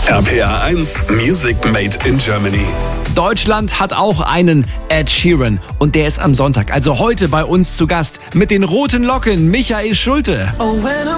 RPA 1 Music Made in Germany. Deutschland hat auch einen Ed Sheeran und der ist am Sonntag, also heute bei uns zu Gast mit den roten Locken, Michael Schulte.